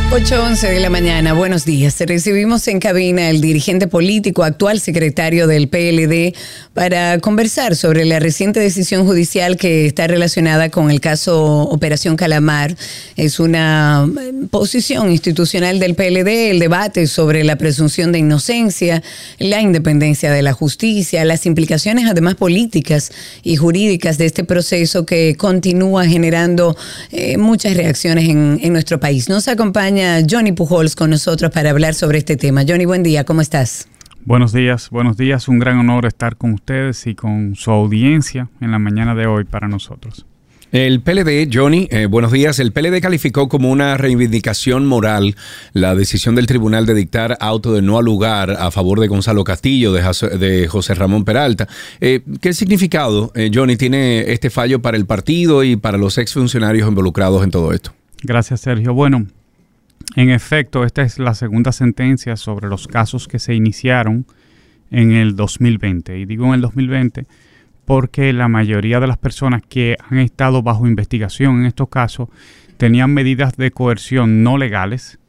8:11 de la mañana, buenos días. Recibimos en cabina el dirigente político, actual secretario del PLD, para conversar sobre la reciente decisión judicial que está relacionada con el caso Operación Calamar. Es una posición institucional del PLD, el debate sobre la presunción de inocencia, la independencia de la justicia, las implicaciones además políticas y jurídicas de este proceso que continúa generando muchas reacciones en nuestro país. Nos acompaña Johnny Pujols con nosotros para hablar sobre este tema. Johnny, buen día, ¿cómo estás? Buenos días. Un gran honor estar con ustedes y con su audiencia en la mañana de hoy para nosotros. El PLD, Johnny, buenos días. El PLD calificó como una reivindicación moral la decisión del tribunal de dictar auto de no lugar a favor de Gonzalo Castillo, de José Ramón Peralta. ¿Qué significado, Johnny, tiene este fallo para el partido y para los exfuncionarios involucrados en todo esto? Gracias, Sergio. Bueno, en efecto, esta es la segunda sentencia sobre los casos que se iniciaron en el 2020. Y digo en el 2020 porque la mayoría de las personas que han estado bajo investigación en estos casos tenían medidas de coerción no legales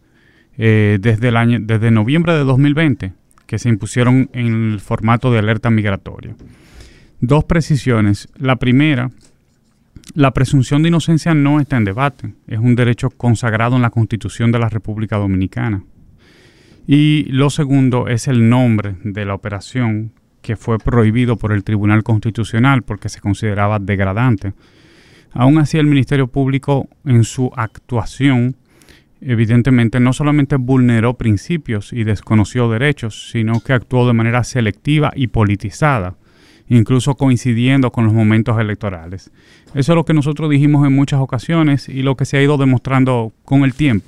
desde noviembre de 2020, que se impusieron en el formato de alerta migratoria. Dos precisiones. La primera: la presunción de inocencia no está en debate, es un derecho consagrado en la Constitución de la República Dominicana. Y lo segundo es el nombre de la operación, que fue prohibido por el Tribunal Constitucional porque se consideraba degradante. Aún así, el Ministerio Público, en su actuación, evidentemente no solamente vulneró principios y desconoció derechos, sino que actuó de manera selectiva y politizada, incluso coincidiendo con los momentos electorales. Eso es lo que nosotros dijimos en muchas ocasiones y lo que se ha ido demostrando con el tiempo.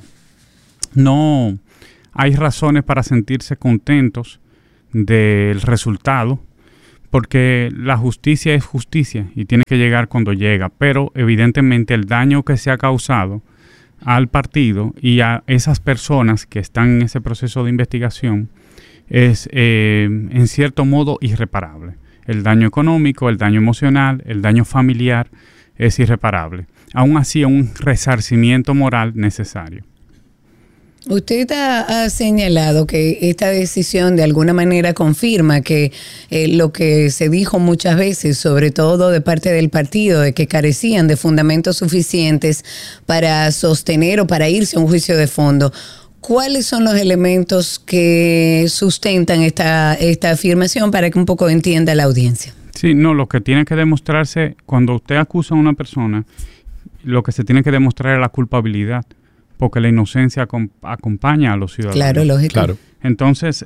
No hay razones para sentirse contentos del resultado, porque la justicia es justicia y tiene que llegar cuando llega, pero evidentemente el daño que se ha causado al partido y a esas personas que están en ese proceso de investigación es en cierto modo irreparable. El daño económico, el daño emocional, el daño familiar es irreparable. Aún así, un resarcimiento moral necesario. Usted ha señalado que esta decisión de alguna manera confirma que lo que se dijo muchas veces, sobre todo de parte del partido, de que carecían de fundamentos suficientes para sostener o para irse a un juicio de fondo. ¿Cuáles son los elementos que sustentan esta afirmación para que un poco entienda la audiencia? Sí, no, lo que tiene que demostrarse cuando usted acusa a una persona, lo que se tiene que demostrar es la culpabilidad, porque la inocencia acompaña a los ciudadanos. Claro, lógico. Claro. Entonces,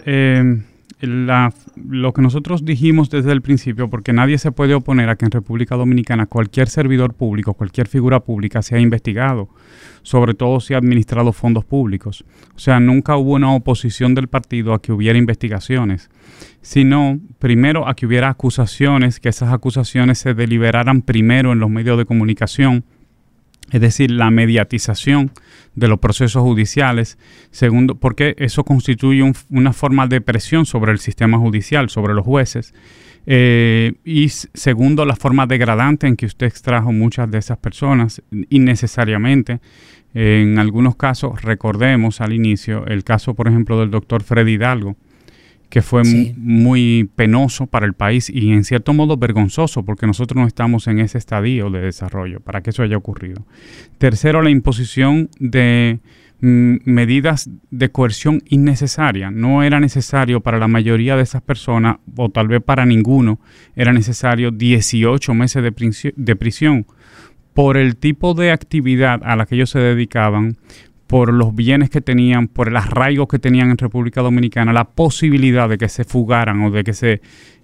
lo que nosotros dijimos desde el principio, porque nadie se puede oponer a que en República Dominicana cualquier servidor público, cualquier figura pública sea investigado, sobre todo si ha administrado fondos públicos. O sea, nunca hubo una oposición del partido a que hubiera investigaciones, sino primero a que hubiera acusaciones, que esas acusaciones se deliberaran primero en los medios de comunicación, es decir, la mediatización de los procesos judiciales. Segundo, porque eso constituye una forma de presión sobre el sistema judicial, sobre los jueces. Y segundo, la forma degradante en que usted extrajo muchas de esas personas innecesariamente. En algunos casos, recordemos al inicio el caso, por ejemplo, del doctor Freddy Hidalgo, que fue muy penoso para el país y en cierto modo vergonzoso, porque nosotros no estamos en ese estadio de desarrollo para que eso haya ocurrido. Tercero, la imposición de medidas de coerción innecesaria. No era necesario para la mayoría de esas personas, o tal vez para ninguno, era necesario 18 meses de prisión por el tipo de actividad a la que ellos se dedicaban, por los bienes que tenían, por el arraigo que tenían en República Dominicana. La posibilidad de que se fugaran o de que se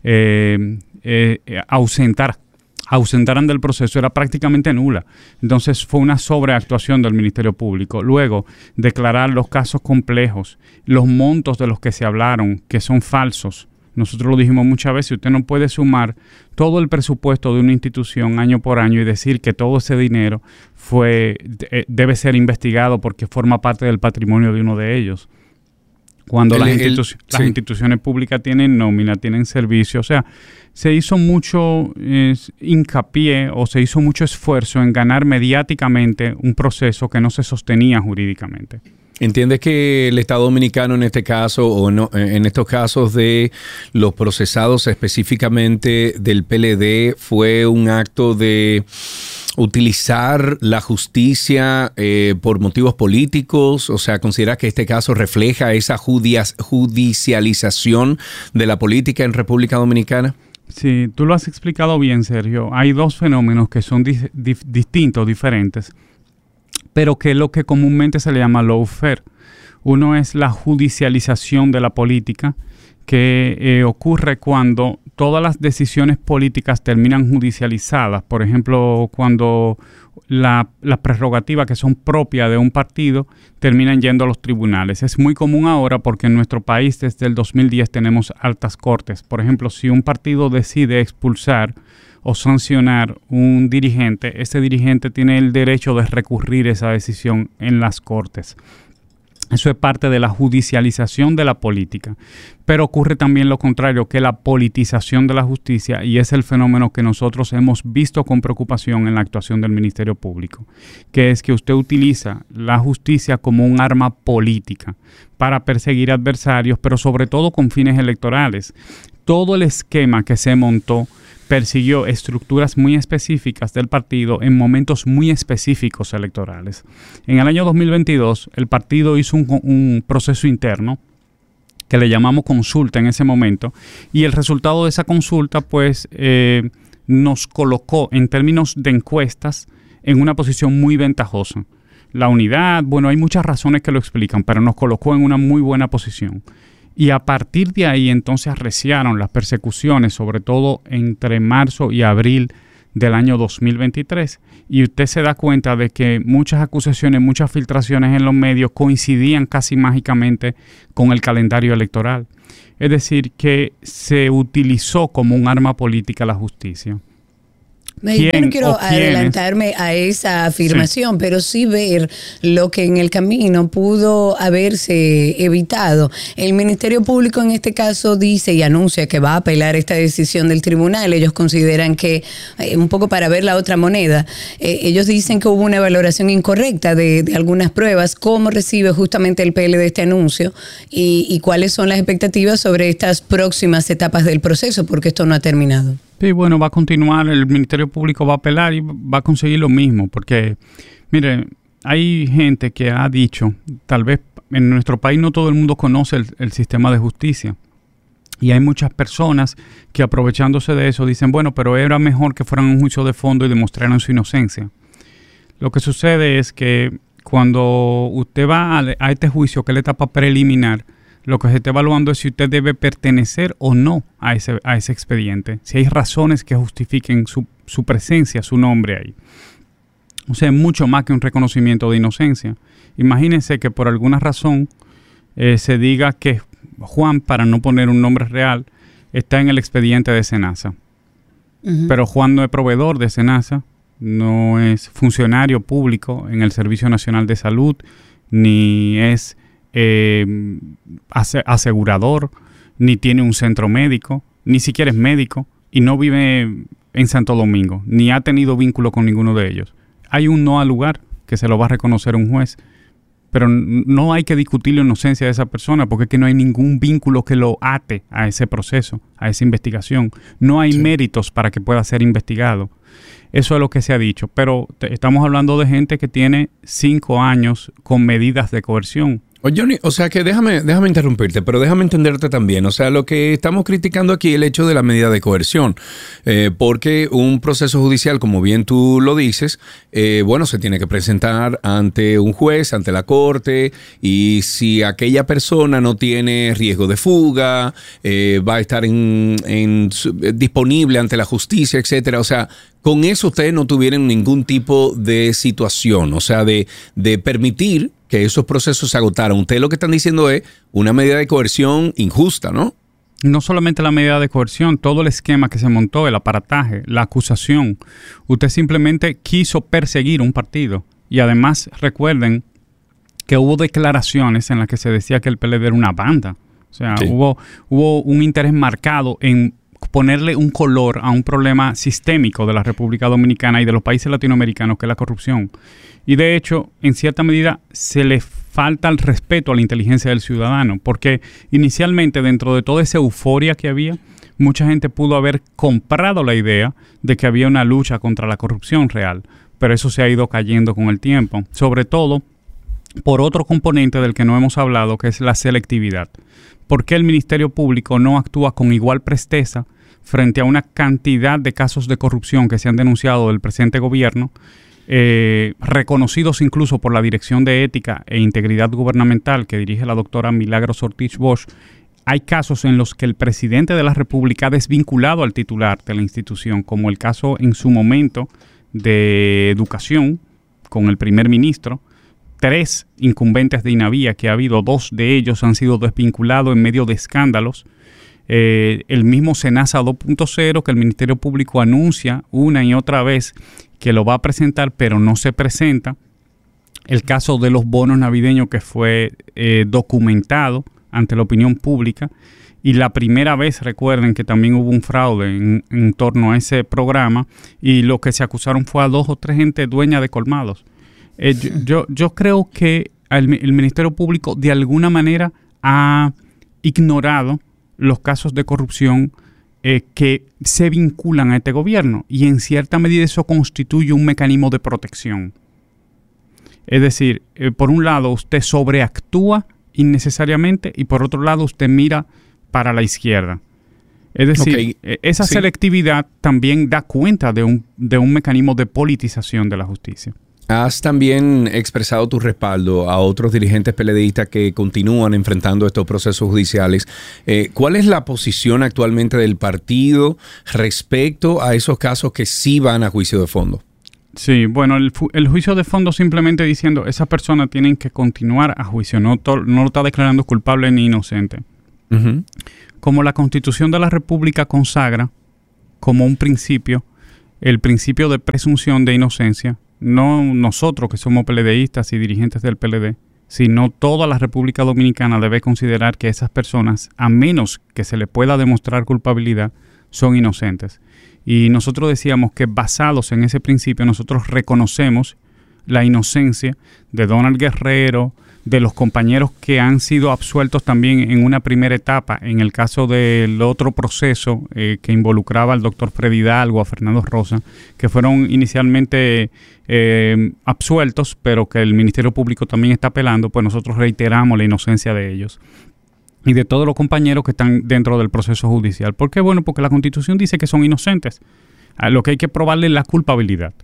ausentaran del proceso era prácticamente nula. Entonces fue una sobreactuación del Ministerio Público. Luego, declarar los casos complejos, los montos de los que se hablaron, que son falsos. Nosotros lo dijimos muchas veces, usted no puede sumar todo el presupuesto de una institución año por año y decir que todo ese dinero debe ser investigado porque forma parte del patrimonio de uno de ellos. Cuando las instituciones públicas tienen nómina, tienen servicio, o sea, se hizo mucho hincapié o se hizo mucho esfuerzo en ganar mediáticamente un proceso que no se sostenía jurídicamente. ¿Entiendes que el Estado Dominicano en este caso, o no, en estos casos de los procesados específicamente del PLD, fue un acto de utilizar la justicia por motivos políticos? O sea, ¿considera que este caso refleja esa judicialización de la política en República Dominicana? Sí, tú lo has explicado bien, Sergio. Hay dos fenómenos que son distintos, diferentes, pero que es lo que comúnmente se le llama lawfare. Uno es la judicialización de la política, que ocurre cuando todas las decisiones políticas terminan judicializadas. Por ejemplo, cuando las prerrogativas que son propias de un partido terminan yendo a los tribunales. Es muy común ahora porque en nuestro país desde el 2010 tenemos altas cortes. Por ejemplo, si un partido decide expulsar o sancionar un dirigente, ese dirigente tiene el derecho de recurrir esa decisión en las cortes. Eso es parte de la judicialización de la política. Pero ocurre también lo contrario, que la politización de la justicia, y es el fenómeno que nosotros hemos visto con preocupación en la actuación del Ministerio Público, que es que usted utiliza la justicia como un arma política para perseguir adversarios, pero sobre todo con fines electorales. Todo el esquema que se montó persiguió estructuras muy específicas del partido en momentos muy específicos electorales. En el año 2022, el partido hizo un proceso interno que le llamamos consulta en ese momento, y el resultado de esa consulta pues nos colocó en términos de encuestas en una posición muy ventajosa. La unidad, bueno, hay muchas razones que lo explican, pero nos colocó en una muy buena posición. Y a partir de ahí entonces arreciaron las persecuciones, sobre todo entre marzo y abril del año 2023. Y usted se da cuenta de que muchas acusaciones, muchas filtraciones en los medios coincidían casi mágicamente con el calendario electoral. Es decir, que se utilizó como un arma política la justicia. Yo no quiero adelantarme a esa afirmación, sí, pero sí ver lo que en el camino pudo haberse evitado. El Ministerio Público en este caso dice y anuncia que va a apelar esta decisión del tribunal. Ellos consideran que, un poco para ver la otra moneda, ellos dicen que hubo una valoración incorrecta de algunas pruebas. ¿Cómo recibe justamente el PLD este anuncio? Y cuáles son las expectativas sobre estas próximas etapas del proceso, porque esto no ha terminado. Sí, bueno, va a continuar, el Ministerio Público va a apelar y va a conseguir lo mismo, porque, mire, hay gente que ha dicho, tal vez en nuestro país no todo el mundo conoce el sistema de justicia, y hay muchas personas que aprovechándose de eso dicen, bueno, pero era mejor que fueran a un juicio de fondo y demostraran su inocencia. Lo que sucede es que cuando usted va a este juicio, que es la etapa preliminar, lo que se está evaluando es si usted debe pertenecer o no a ese expediente, si hay razones que justifiquen su presencia, su nombre ahí. O sea, es mucho más que un reconocimiento de inocencia. Imagínense que por alguna razón se diga que Juan, para no poner un nombre real, está en el expediente de SENASA. Uh-huh. Pero Juan no es proveedor de SENASA, no es funcionario público en el Servicio Nacional de Salud, ni es asegurador, ni tiene un centro médico, ni siquiera es médico, y no vive en Santo Domingo, ni ha tenido vínculo con ninguno de ellos. Hay un no al lugar que se lo va a reconocer un juez, pero no hay que discutir la inocencia de esa persona, porque es que no hay ningún vínculo que lo ate a ese proceso, a esa investigación. No hay méritos para que pueda ser investigado. Eso es lo que se ha dicho, pero estamos hablando de gente que tiene 5 años con medidas de coerción. Johnny, o sea que déjame interrumpirte, pero déjame entenderte también. O sea, lo que estamos criticando aquí es el hecho de la medida de coerción, porque un proceso judicial, como bien tú lo dices, bueno, se tiene que presentar ante un juez, ante la corte, y si aquella persona no tiene riesgo de fuga, va a estar disponible ante la justicia, etcétera. O sea, con eso ustedes no tuvieron ningún tipo de situación, o sea, de permitir que esos procesos se agotaran. Ustedes lo que están diciendo es una medida de coerción injusta, ¿no? No solamente la medida de coerción, todo el esquema que se montó, el aparataje, la acusación. Usted simplemente quiso perseguir un partido. Y además, recuerden que hubo declaraciones en las que se decía que el PLD era una banda. O sea, sí, hubo un interés marcado en ponerle un color a un problema sistémico de la República Dominicana y de los países latinoamericanos, que es la corrupción. Y de hecho, en cierta medida, se le falta el respeto a la inteligencia del ciudadano, porque inicialmente dentro de toda esa euforia que había, mucha gente pudo haber comprado la idea de que había una lucha contra la corrupción real, pero eso se ha ido cayendo con el tiempo, sobre todo por otro componente del que no hemos hablado, que es la selectividad. ¿Por qué el Ministerio Público no actúa con igual presteza frente a una cantidad de casos de corrupción que se han denunciado del presente gobierno, reconocidos incluso por la Dirección de Ética e Integridad Gubernamental que dirige la doctora Milagros Ortiz Bosch? Hay casos en los que el presidente de la República ha desvinculado al titular de la institución, como el caso en su momento de Educación con el primer ministro. 3 incumbentes de INAVIA que ha habido, 2 de ellos han sido desvinculados en medio de escándalos. El mismo SENASA 2.0 que el Ministerio Público anuncia una y otra vez que lo va a presentar, pero no se presenta. El caso de los bonos navideños que fue documentado ante la opinión pública. Y la primera vez, recuerden que también hubo un fraude en torno a ese programa y lo que se acusaron fue a 2 o 3 gente dueña de colmados. Yo creo que el Ministerio Público de alguna manera ha ignorado los casos de corrupción que se vinculan a este gobierno y en cierta medida eso constituye un mecanismo de protección. Es decir, por un lado usted sobreactúa innecesariamente y por otro lado usted mira para la izquierda. Es decir, esa selectividad también da cuenta de un mecanismo de politización de la justicia. Has también expresado tu respaldo a otros dirigentes PLDistas que continúan enfrentando estos procesos judiciales. ¿Cuál es la posición actualmente del partido respecto a esos casos que sí van a juicio de fondo? Sí, bueno, el juicio de fondo simplemente diciendo esas personas tienen que continuar a juicio, no lo está declarando culpable ni inocente. Uh-huh. Como la Constitución de la República consagra como un principio, el principio de presunción de inocencia, no nosotros que somos PLDistas y dirigentes del PLD, sino toda la República Dominicana debe considerar que esas personas, a menos que se le pueda demostrar culpabilidad, son inocentes. Y nosotros decíamos que basados en ese principio, nosotros reconocemos la inocencia de Donald Guerrero, de los compañeros que han sido absueltos también en una primera etapa, en el caso del otro proceso que involucraba al doctor Freddy Hidalgo, a Fernando Rosa, que fueron inicialmente absueltos, pero que el Ministerio Público también está apelando, pues nosotros reiteramos la inocencia de ellos y de todos los compañeros que están dentro del proceso judicial. ¿Por qué? Bueno, porque la Constitución dice que son inocentes, a lo que hay que probarle la culpabilidad.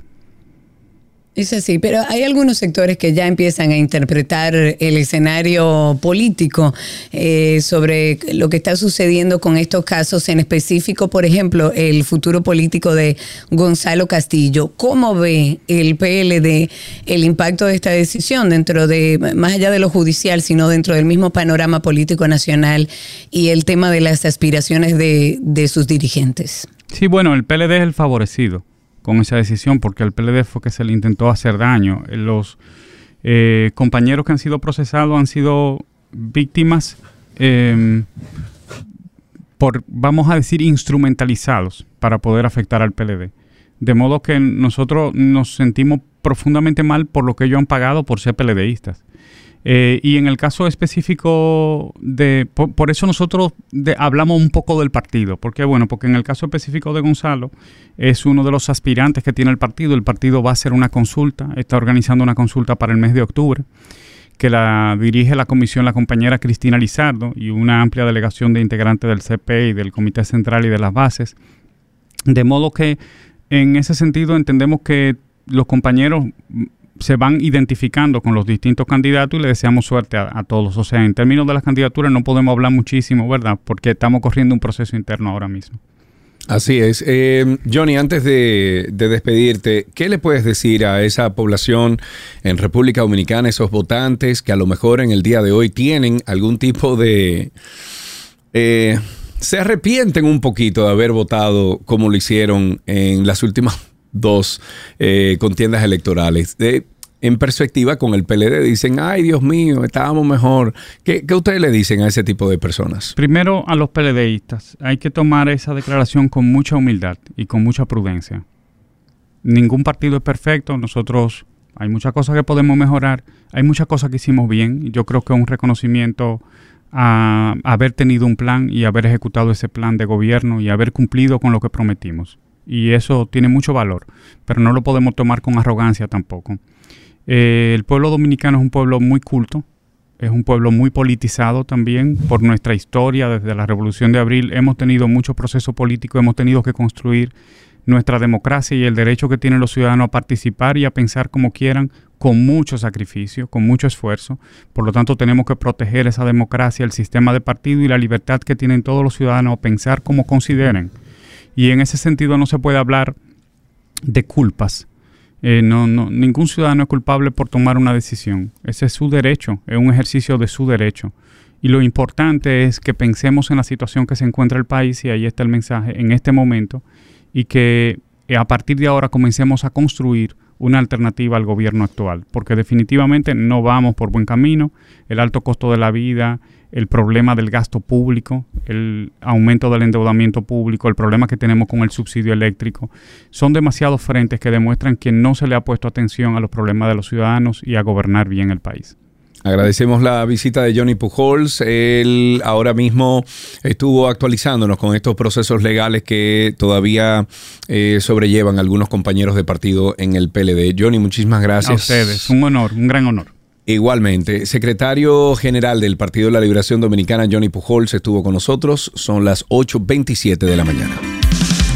Es así, pero hay algunos sectores que ya empiezan a interpretar el escenario político sobre lo que está sucediendo con estos casos, en específico, por ejemplo, el futuro político de Gonzalo Castillo. ¿Cómo ve el PLD el impacto de esta decisión dentro de, más allá de lo judicial, sino dentro del mismo panorama político nacional y el tema de las aspiraciones de sus dirigentes? Sí, bueno, el PLD es el favorecido con esa decisión, porque al PLD fue que se le intentó hacer daño. Los compañeros que han sido procesados han sido víctimas, vamos a decir, instrumentalizados para poder afectar al PLD. De modo que nosotros nos sentimos profundamente mal por lo que ellos han pagado por ser PLDistas. Y en el caso específico por eso nosotros hablamos un poco del partido. ¿Por qué? Bueno, porque en el caso específico de Gonzalo es uno de los aspirantes que tiene el partido. El partido va a hacer una consulta, está organizando una consulta para el mes de octubre, que la dirige la comisión la compañera Cristina Lizardo y una amplia delegación de integrantes del CPI, del Comité Central y de las bases. De modo que en ese sentido entendemos que los compañeros se van identificando con los distintos candidatos y le deseamos suerte a todos. O sea, en términos de las candidaturas no podemos hablar muchísimo, ¿verdad? Porque estamos corriendo un proceso interno ahora mismo. Así es. Johnny, antes de despedirte, ¿qué le puedes decir a esa población en República Dominicana, esos votantes que a lo mejor en el día de hoy tienen algún tipo de... se arrepienten un poquito de haber votado como lo hicieron en las últimas 2 contiendas electorales? En perspectiva con el PLD dicen, ay Dios mío, estábamos mejor. ¿Qué ustedes le dicen a ese tipo de personas? Primero, a los PLDistas, hay que tomar esa declaración con mucha humildad y con mucha prudencia. Ningún partido es perfecto. Nosotros Hay muchas cosas que podemos mejorar, hay muchas cosas que hicimos bien. Yo creo que es un reconocimiento a haber tenido un plan y haber ejecutado ese plan de gobierno y haber cumplido con lo que prometimos. Y eso tiene mucho valor, pero no lo podemos tomar con arrogancia tampoco. El pueblo dominicano es un pueblo muy culto, es un pueblo muy politizado también por nuestra historia. Desde la Revolución de Abril hemos tenido mucho proceso político, hemos tenido que construir nuestra democracia y el derecho que tienen los ciudadanos a participar y a pensar como quieran, con mucho sacrificio, con mucho esfuerzo. Por lo tanto, tenemos que proteger esa democracia, el sistema de partido y la libertad que tienen todos los ciudadanos a pensar como consideren. Y en ese sentido no se puede hablar de culpas. Ningún ciudadano es culpable por tomar una decisión. Ese es su derecho, es un ejercicio de su derecho. Y lo importante es que pensemos en la situación que se encuentra el país, y ahí está el mensaje, en este momento, y que a partir de ahora comencemos a construir una alternativa al gobierno actual, porque definitivamente no vamos por buen camino. El alto costo de la vida, el problema del gasto público, el aumento del endeudamiento público, el problema que tenemos con el subsidio eléctrico, son demasiados frentes que demuestran que no se le ha puesto atención a los problemas de los ciudadanos y a gobernar bien el país. Agradecemos la visita de Johnny Pujols. Él ahora mismo estuvo actualizándonos con estos procesos legales que todavía sobrellevan algunos compañeros de partido en el PLD. Johnny, muchísimas gracias. A ustedes, un honor, un gran honor. Igualmente, secretario general del Partido de la Liberación Dominicana, Johnny Pujols, estuvo con nosotros. Son las 8:27 de la mañana.